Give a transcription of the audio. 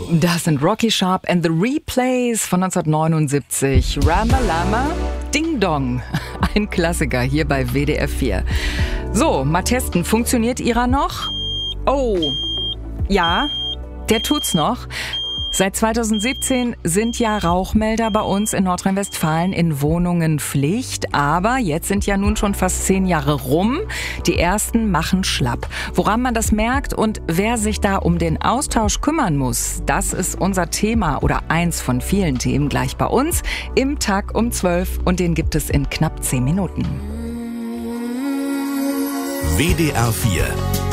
Das sind Rocky Sharp and the Replays von 1979. Rama Lama, Ding Dong. Ein Klassiker hier bei WDR 4. So, mal testen. Funktioniert Ihrer noch? Oh, ja, der tut's noch. Seit 2017 sind ja Rauchmelder bei uns in Nordrhein-Westfalen in Wohnungen Pflicht. Aber jetzt sind ja nun schon fast 10 Jahre rum. Die ersten machen schlapp. Woran man das merkt und wer sich da um den Austausch kümmern muss, das ist unser Thema oder eins von vielen Themen gleich bei uns im Tag um 12. Und den gibt es in knapp 10 Minuten. WDR 4